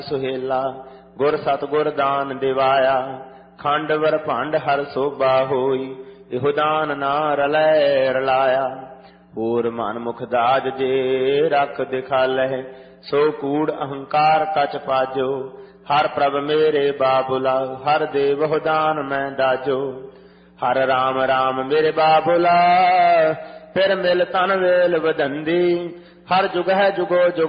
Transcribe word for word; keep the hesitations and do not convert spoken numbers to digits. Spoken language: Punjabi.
ਸੁਹੇਲਾ ਗੁਰ ਸਤਿਗੁਰ ਦਾਨ ਦਿਵਾਇਆ। ਖੰਡ ਵਰ ਭੰਡ ਹਰ ਸੋਭਾ ਹੋਈ, ਇਹੋ ਦਾਨ ਨਾ ਰਲੈ ਰਲਾਇਆ। ਹੋਰ ਮਨ ਮੁਖ ਦਾਜ ਜੇ ਰਖ ਦਿਖਾਲੈ, ਸੋ ਕੂੜ ਅਹੰਕਾਰ ਕਛ ਪਾਜੋ। ਹਰ ਪ੍ਰਭ ਮੇਰੇ ਬਾਬੁਲਾ, ਹਰ ਦੇਵਹੁ ਦਾਨ ਮੈਂ ਦਾਜੋ। ਹਰ ਰਾਮ ਰਾਮ ਮੇਰੇ ਬਾਬੁਲਾ, ਫਿਰ ਮਿਲ ਤਨ ਵੇਲ ਵਧੰਦੀ। ਹਰ ਜੁਗ ਹੈ ਜੁਗੋ ਜੁਗ